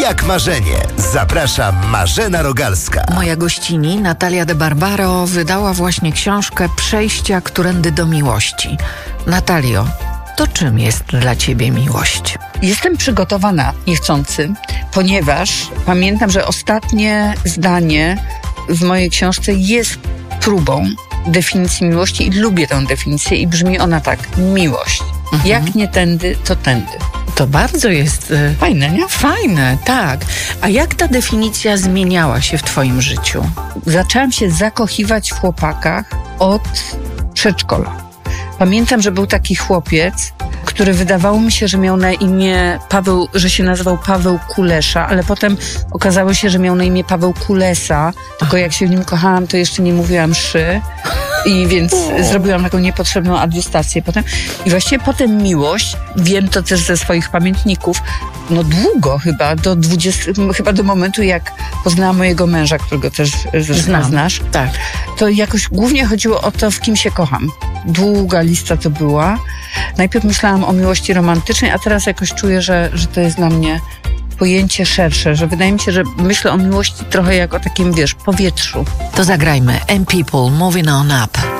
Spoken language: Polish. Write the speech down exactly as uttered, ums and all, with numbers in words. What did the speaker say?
jak marzenie. Zaprasza Marzena Rogalska. Moja gościni, Natalia de Barbaro, wydała właśnie książkę Przejścia którędy do miłości. Natalio, to czym jest dla ciebie miłość? Jestem przygotowana niechcący, ponieważ pamiętam, że ostatnie zdanie w mojej książce jest próbą definicji miłości i lubię tę definicję i brzmi ona tak. Miłość. Mhm. Jak nie tędy, to tędy. To bardzo jest y, fajne, nie? Fajne, tak. A jak ta definicja zmieniała się w twoim życiu? Zaczęłam się zakochiwać w chłopakach od przedszkola. Pamiętam, że był taki chłopiec, który wydawało mi się, że miał na imię Paweł, że się nazywał Paweł Kulesza, ale potem okazało się, że miał na imię Paweł Kulesa, tylko jak się w nim kochałam, to jeszcze nie mówiłam szy. I więc o. zrobiłam taką niepotrzebną adjustację potem. I właściwie potem miłość, wiem to też ze swoich pamiętników, no długo chyba, do dwudziestego, chyba do momentu, jak poznałam mojego męża, którego też zresztą znasz. Tak. To jakoś głównie chodziło o to, w kim się kocham. Długa lista to była. Najpierw myślałam o miłości romantycznej, a teraz jakoś czuję, że, że to jest dla mnie pojęcie szersze, że wydaje mi się, że myślę o miłości trochę jak o takim, wiesz, powietrzu. To zagrajmy And People Moving On Up.